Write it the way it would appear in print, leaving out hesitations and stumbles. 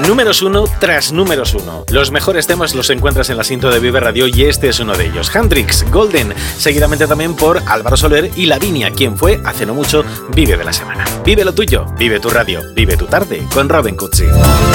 Números 1 tras números 1. Los mejores temas los encuentras en la cinta de Vive Radio y este es uno de ellos. Hendrix, Golden, seguidamente también por Álvaro Soler y Lavinia, quien fue hace no mucho Vive de la semana. Vive lo tuyo, vive tu radio, vive tu tarde con Robin Cutsi.